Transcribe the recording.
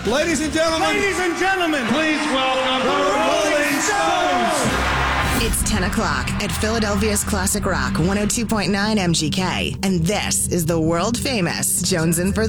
Ladies and gentlemen, please welcome the Rolling Stones. It's 10 o'clock at Philadelphia's Classic Rock 102.9 MGK. And this is the world famous Jones in for the